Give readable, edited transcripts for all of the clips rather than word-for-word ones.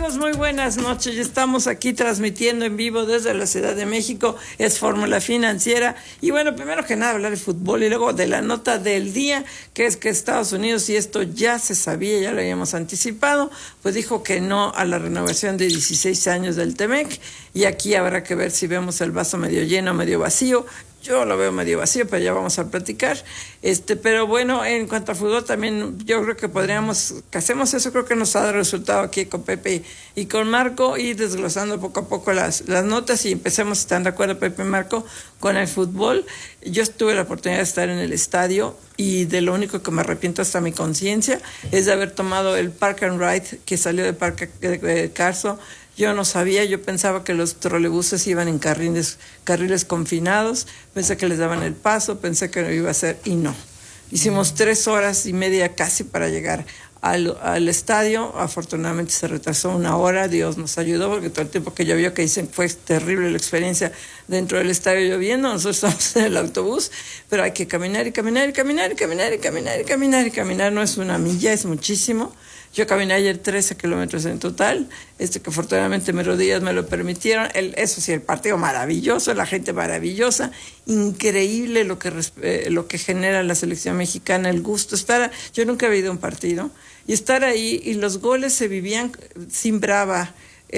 amigos? Muy buenas noches. Estamos aquí transmitiendo en vivo desde la Ciudad de México. Es Fórmula Financiera. Y bueno, primero que nada hablar de fútbol y luego de la nota del día, que es que Estados Unidos, y esto ya se sabía, ya lo habíamos anticipado, pues dijo que no a la renovación de 16 años del TEMEC. Y aquí habrá que ver si vemos el vaso medio lleno o medio vacío. Yo lo veo medio vacío, pero ya vamos a platicar. Pero bueno, en cuanto a fútbol también yo creo que que hacemos eso, creo que nos ha dado resultado aquí con Pepe y con Marco, ir desglosando poco a poco las notas y empecemos, ¿están de acuerdo Pepe y Marco? Con el fútbol. Yo tuve la oportunidad de estar en el estadio y de lo único que me arrepiento hasta mi conciencia es de haber tomado el Park and Ride que salió de Parque de Carso. Yo no sabía, yo pensaba que los trolebuses iban en carriles confinados, pensé que les daban el paso, pensé que lo iba a hacer y no. Hicimos 3 horas y media casi para llegar al estadio. Afortunadamente se retrasó 1 hora, Dios nos ayudó porque todo el tiempo que llovió, que dicen fue terrible la experiencia dentro del estadio lloviendo, nosotros estamos en el autobús, pero hay que caminar y caminar y caminar y caminar y caminar y caminar y caminar, no es 1 milla, es muchísimo. Yo caminé ayer 13 kilómetros en total, que afortunadamente mis rodillas me lo permitieron. Eso sí, el partido maravilloso, la gente maravillosa, increíble lo que genera la selección mexicana, el gusto. Yo nunca he ido a un partido, y estar ahí, y los goles se vivían sin brava.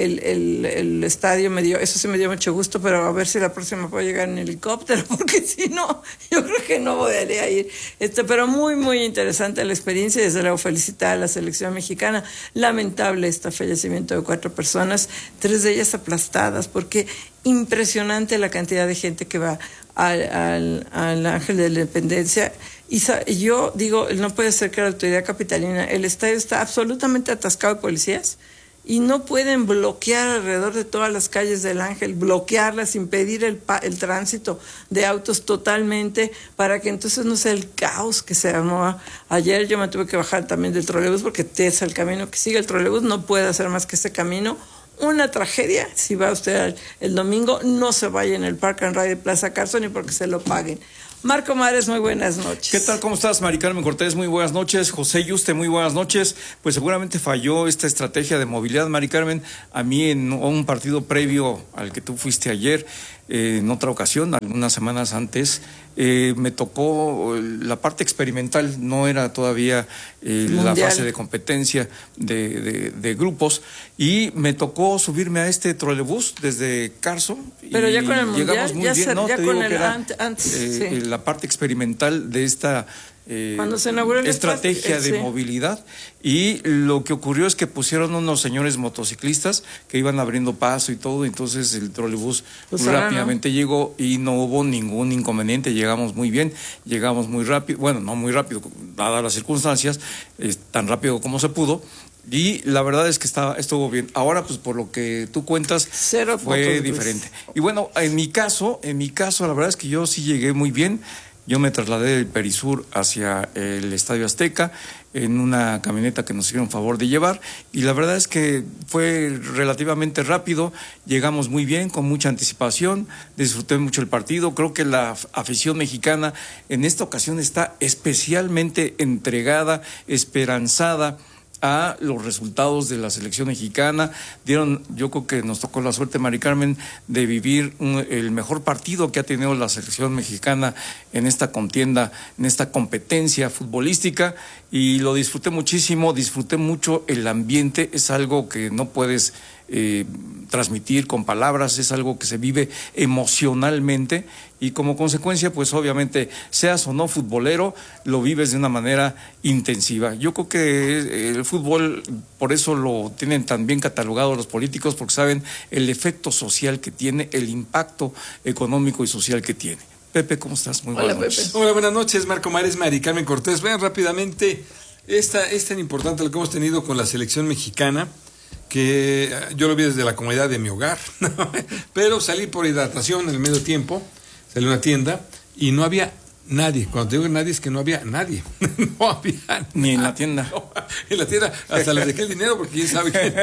El estadio eso sí me dio mucho gusto, pero a ver si la próxima puedo llegar en helicóptero, porque si no, yo creo que no podría ir. Pero muy, muy interesante la experiencia, y desde luego felicitar a la selección mexicana. Lamentable fallecimiento de 4 personas, 3 de ellas aplastadas, porque impresionante la cantidad de gente que va al Ángel de la Independencia. Y yo digo, no puede ser que la autoridad capitalina, el estadio está absolutamente atascado de policías, y no pueden bloquear alrededor de todas las calles del Ángel, bloquearlas, impedir el tránsito de autos totalmente, para que entonces no sea el caos que se armó. Ayer yo me tuve que bajar también del trolebús, porque es el camino que sigue el trolebús, no puede hacer más que ese camino. Una tragedia. Si va usted el domingo, no se vaya en el Park and Ride de Plaza Carso ni porque se lo paguen. Marco Mares, muy buenas noches. ¿Qué tal? ¿Cómo estás, Mari Carmen Cortés? Muy buenas noches. José Yuste, muy buenas noches. Pues seguramente falló esta estrategia de movilidad, Mari Carmen. A mí en un partido previo al que tú fuiste ayer, en otra ocasión, algunas semanas antes, me tocó la parte experimental, no era todavía la fase de competencia de grupos, y me tocó subirme a este trolebús desde Carso. Pero ya con el mundial, llegamos muy bien. No, ya te con digo el que era antes, sí. La parte experimental de esta cuando se inauguró estrategia de movilidad, y lo que ocurrió es que pusieron unos señores motociclistas que iban abriendo paso y todo, entonces el trolebús rápidamente llegó y no hubo ningún inconveniente, llegamos muy bien, llegamos muy rápido, bueno, no muy rápido, dadas las circunstancias, tan rápido como se pudo. Y la verdad es que estuvo bien. Ahora, pues por lo que tú cuentas, fue diferente. Y bueno, en mi caso, la verdad es que yo sí llegué muy bien. Yo me trasladé del Perisur hacia el Estadio Azteca en una camioneta que nos hicieron favor de llevar, y la verdad es que fue relativamente rápido, llegamos muy bien, con mucha anticipación, disfruté mucho el partido. Creo que la afición mexicana en esta ocasión está especialmente entregada, esperanzada a los resultados de la selección mexicana. Yo creo que nos tocó la suerte, Mari Carmen, de vivir el mejor partido que ha tenido la selección mexicana en esta contienda, en esta competencia futbolística, y lo disfruté muchísimo, disfruté mucho el ambiente. Es algo que no puedes transmitir con palabras, es algo que se vive emocionalmente, y como consecuencia, pues obviamente, seas o no futbolero, lo vives de una manera intensiva. Yo creo que el fútbol, por eso lo tienen tan bien catalogado los políticos, porque saben el efecto social que tiene, el impacto económico y social que tiene. Pepe, ¿cómo estás? Muy buenas noches. Hola, buenas noches, Marco Mares, Mari Carmen Cortés. Vean rápidamente, es tan importante lo que hemos tenido con la selección mexicana, que yo lo vi desde la comodidad de mi hogar, pero salí por hidratación en el medio tiempo, salí a una tienda y no había nadie. Cuando te digo nadie, es que no había nadie. No había nadie. Ni en la tienda. No, en la tienda hasta les dejé el dinero, porque quién sabe qué.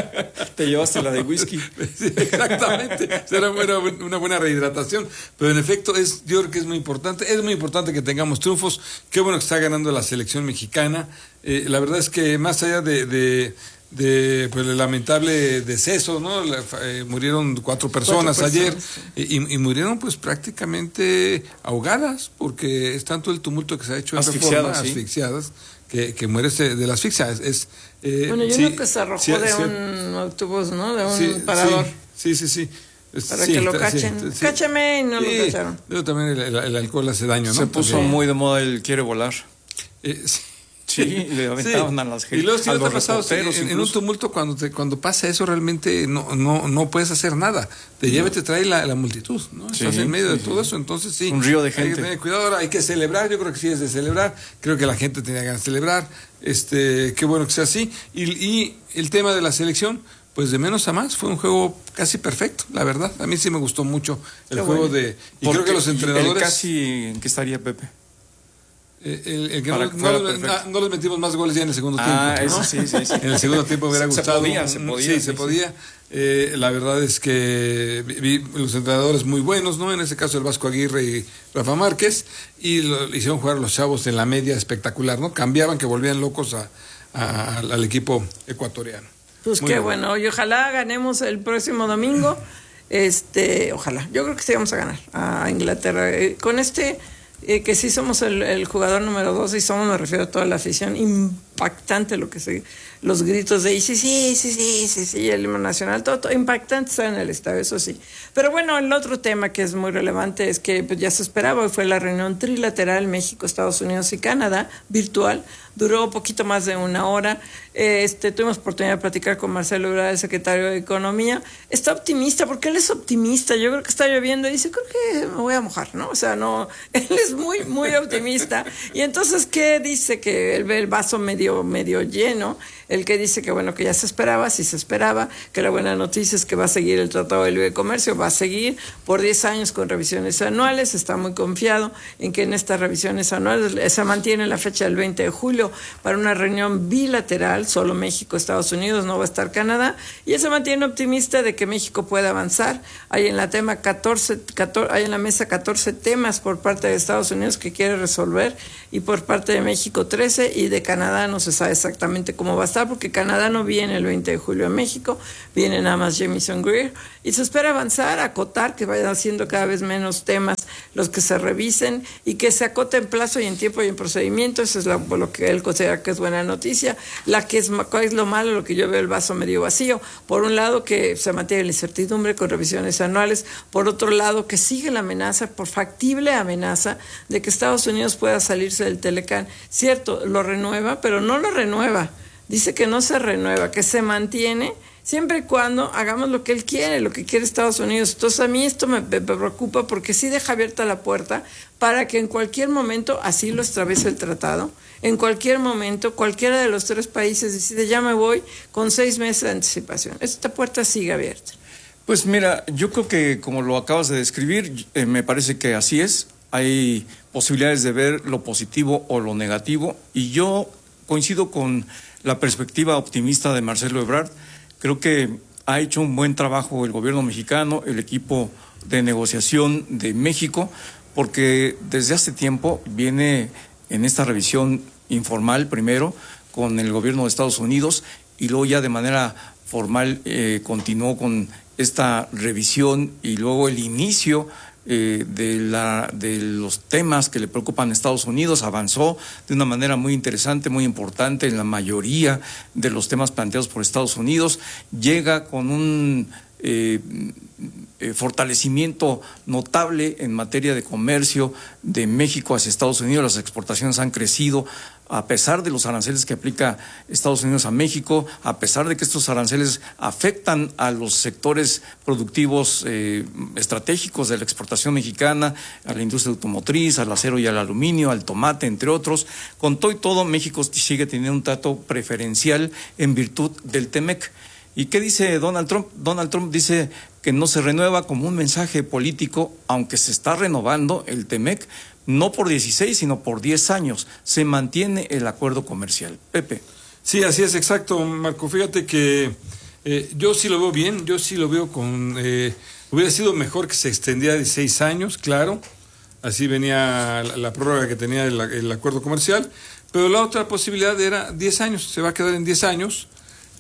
Te llevaste la de whisky. Sí, exactamente. Era una buena rehidratación. Pero en efecto, yo creo que es muy importante. Es muy importante que tengamos triunfos. Qué bueno que está ganando la selección mexicana. La verdad es que más allá de pues, el lamentable deceso, ¿no? Murieron 4 personas ayer y murieron pues prácticamente ahogadas, porque es tanto el tumulto que se ha hecho en Reforma, asfixiadas, que mueres de la asfixia. Bueno, yo creo que se arrojó de un autobús, ¿no? De un parador. Sí. Para que lo cachen. Cáchame, y no lo cacharon. Pero también el alcohol hace daño, ¿no? Se puso muy de moda el quiere volar. Sí, le aventaban a las gente. Y luego si no te ha pasado en un tumulto cuando pasa eso realmente no puedes hacer nada. Te lleva y te trae la multitud, ¿no? Estás en medio de todo eso, entonces sí. Un río de gente. Hay que tener cuidado, ahora hay que celebrar, yo creo que sí es de celebrar. Creo que la gente tenía ganas de celebrar. Qué bueno que sea así. Y el tema de la selección, pues de menos a más, fue un juego casi perfecto, la verdad. A mí sí me gustó mucho el juego de... Y creo que los entrenadores... Casi, ¿en qué estaría Pepe? El que no les metimos más goles ya en el segundo tiempo. Eso ¿no? Sí. En el segundo tiempo me hubiera gustado. Se podía. La verdad es que vi los entrenadores muy buenos, ¿no? En ese caso el Vasco Aguirre y Rafa Márquez, y hicieron jugar a los chavos en la media espectacular, ¿no? Cambiaban, que volvían locos al equipo ecuatoriano. Pues muy qué bueno, y ojalá ganemos el próximo domingo. Ojalá. Yo creo que sí vamos a ganar a Inglaterra. Con que sí somos el jugador número 2 y somos, me refiero a toda la afición, impactante lo que los gritos de sí, el himno nacional, todo impactante está en el estadio, eso sí. Pero bueno, el otro tema que es muy relevante es que pues, ya se esperaba, hoy fue la reunión trilateral México, Estados Unidos y Canadá, virtual, duró un poquito más de 1 hora. Tuvimos oportunidad de platicar con Marcelo Ebrard, el secretario de Economía. Está optimista, porque él es optimista. Yo creo que está lloviendo y dice, creo que me voy a mojar, ¿no? O sea, no, él es muy, muy optimista. Y entonces, ¿qué dice? Que él ve el vaso medio lleno. El que dice que bueno, que ya se esperaba, sí se esperaba, que la buena noticia es que va a seguir el Tratado de Libre Comercio, va a seguir por 10 años con revisiones anuales, está muy confiado en que en estas revisiones anuales se mantiene la fecha del 20 de julio para una reunión bilateral, solo México, Estados Unidos, no va a estar Canadá, y él se mantiene optimista de que México pueda avanzar. Hay en la mesa 14 temas por parte de Estados Unidos que quiere resolver, y por parte de México 13, y de Canadá no se sabe exactamente cómo va a estar, porque Canadá no viene el 20 de julio a México, viene nada más Jamieson Greer, y se espera avanzar, acotar, que vayan haciendo cada vez menos temas los que se revisen, y que se acote en plazo y en tiempo y en procedimiento. Eso es lo que él considera que es buena noticia. ¿Cuál es lo malo? Lo que yo veo el vaso medio vacío. Por un lado, que se mantiene la incertidumbre con revisiones anuales. Por otro lado, que sigue la amenaza, por factible amenaza, de que Estados Unidos pueda salirse del Telecán. Cierto, lo renueva, pero no lo renueva. Dice que no se renueva, que se mantiene siempre y cuando hagamos lo que él quiere, lo que quiere Estados Unidos. Entonces a mí esto me preocupa, porque sí deja abierta la puerta para que en cualquier momento así lo establece el tratado. En cualquier momento, cualquiera de los 3 países decide, ya me voy, con 6 meses de anticipación. Esta puerta sigue abierta. Pues mira, yo creo que como lo acabas de describir, me parece que así es. Hay posibilidades de ver lo positivo o lo negativo, y yo coincido con la perspectiva optimista de Marcelo Ebrard. Creo que ha hecho un buen trabajo el gobierno mexicano, el equipo de negociación de México, porque desde hace tiempo viene en esta revisión informal primero con el gobierno de Estados Unidos, y luego ya de manera formal continuó con esta revisión, y luego el inicio de los temas que le preocupan a Estados Unidos. Avanzó de una manera muy interesante, muy importante en la mayoría de los temas planteados por Estados Unidos. Llega con un fortalecimiento notable en materia de comercio de México hacia Estados Unidos. Las exportaciones han crecido a pesar de los aranceles que aplica Estados Unidos a México, a pesar de que estos aranceles afectan a los sectores productivos estratégicos de la exportación mexicana, a la industria automotriz, al acero y al aluminio, al tomate, entre otros. Con todo y todo, México sigue teniendo un trato preferencial en virtud del TEMEC. ¿Y qué dice Donald Trump? Donald Trump dice que no se renueva como un mensaje político, aunque se está renovando el TEMEC, no por 16, sino por 10 años. Se mantiene el acuerdo comercial. Pepe. Sí, así es, exacto, Marco. Fíjate que yo sí lo veo bien, yo sí lo veo con... hubiera sido mejor que se extendiera 16 años, claro. Así venía la prórroga que tenía el acuerdo comercial. Pero la otra posibilidad era 10 años, se va a quedar en 10 años.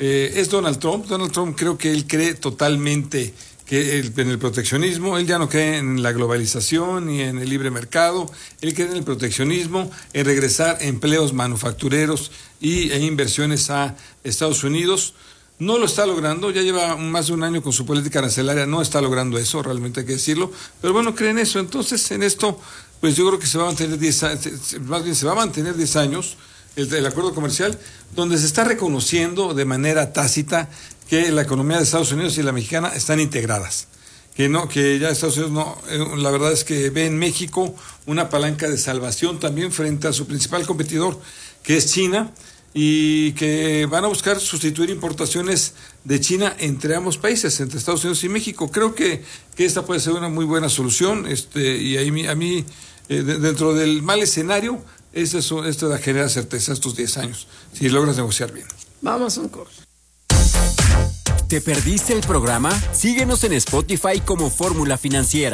es Donald Trump. Donald Trump creo que él cree totalmente en el proteccionismo. Él ya no cree en la globalización ni en el libre mercado. Él cree en el proteccionismo, en regresar empleos manufactureros e inversiones a Estados Unidos. No lo está logrando, ya lleva más de un año con su política arancelaria, no está logrando eso, realmente hay que decirlo, pero bueno, creen eso. Entonces, en esto, pues yo creo que se va a mantener 10 años, más bien se va a mantener 10 años el acuerdo comercial, donde se está reconociendo de manera tácita que la economía de Estados Unidos y la mexicana están integradas. Que ya Estados Unidos no, la verdad es que ve en México una palanca de salvación también frente a su principal competidor, que es China, y que van a buscar sustituir importaciones de China entre ambos países, entre Estados Unidos y México. Creo que esta puede ser una muy buena solución, y ahí a mí dentro del mal escenario, esto da genera certeza estos 10 años, si logras negociar bien. Vamos a un corte. ¿Te perdiste el programa? Síguenos en Spotify como Fórmula Financiera.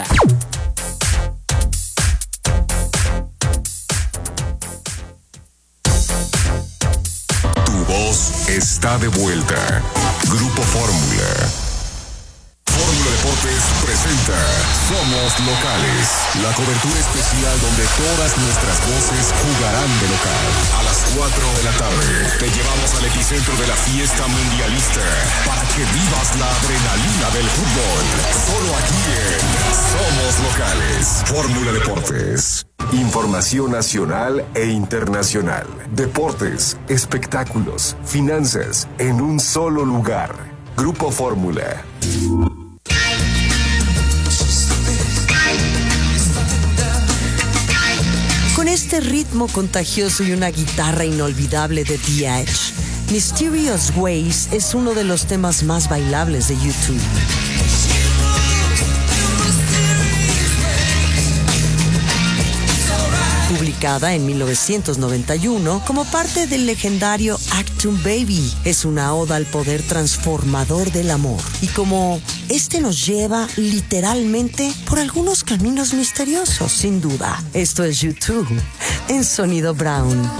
Tu voz está de vuelta. Grupo Fórmula. Fórmula Deportes presenta Somos Locales, la cobertura especial donde todas nuestras voces jugarán de local. A las 4 de la tarde te llevamos al epicentro de la fiesta mundialista para que vivas la adrenalina del fútbol. Solo aquí en Somos Locales. Fórmula Deportes. Información nacional e internacional. Deportes, espectáculos, finanzas, en un solo lugar. Grupo Fórmula. Con este ritmo contagioso y una guitarra inolvidable de The Edge, Mysterious Ways es uno de los temas más bailables de YouTube. Publicada en 1991 como parte del legendario Achtung Baby, es una oda al poder transformador del amor y como este nos lleva literalmente por algunos caminos misteriosos, sin duda. Esto es YouTube en Sonido Brown.